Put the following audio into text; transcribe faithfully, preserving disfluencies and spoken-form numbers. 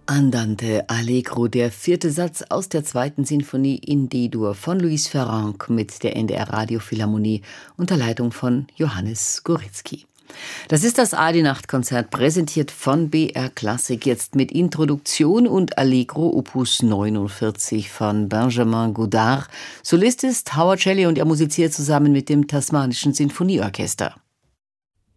Andante Allegro, der vierte Satz aus der zweiten Sinfonie in D-Dur von Luis Ferrand mit der N D R Radiophilharmonie unter Leitung von Johannes Goritzky. Das ist das A-die-Nacht-Konzert, präsentiert von B R Klassik, jetzt mit Introduktion und Allegro Opus neunundvierzig von Benjamin Godard. Solist ist Howard Shelley und er musiziert zusammen mit dem Tasmanischen Sinfonieorchester.